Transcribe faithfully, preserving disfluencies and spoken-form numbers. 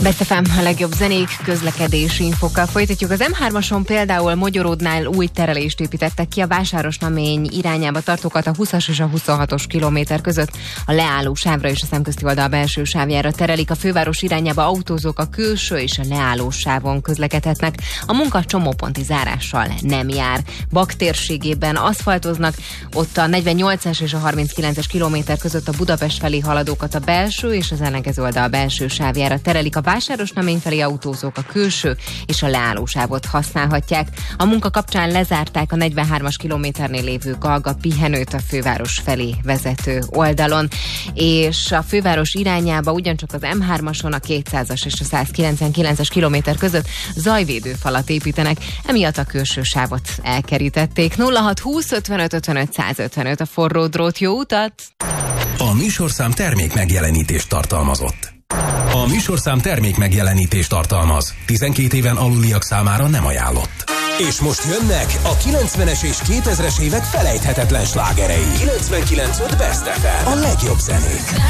Best ef em, a legjobb zenék, közlekedési infokkal folytatjuk. Az em hármason például Mogyoródnál új terelést építettek ki a Vásárosnamény irányába tartókat a húszas és a huszonhatos kilométer között. A leálló sávra és a szemközti oldal belső sávjára terelik, a főváros irányába autózók a külső és a leálló sávon közlekedhetnek. A munka csomóponti zárással nem jár. Bak térségében aszfaltoznak, ott a negyvennyolcas és a harminckilences kilométer között a Budapest felé haladókat a belső és az ellenkező oldal belső sávjára terelik, a Vásárosnamény felé autózók a külső és a leállósávot használhatják. A munka kapcsán lezárták a negyvenhármas kilométernél lévő Galga pihenőt a főváros felé vezető oldalon, és a főváros irányába ugyancsak az em hármason a kétszázas és a százkilencvenkilences kilométer között zajvédőfalat építenek, emiatt a külső sávot elkerítették. nulla hat húsz ötvenöt ötvenöt százötvenöt a forró drót, jó utat! A műsorszám termék megjelenítést tartalmazott. A műsorszám termék megjelenítést tartalmaz. tizenkét éven aluliak számára nem ajánlott. És most jönnek a kilencvenes és kétezres évek felejthetetlen slágerei. kilencvenkilenc pont öt Best ef em. A legjobb zenék.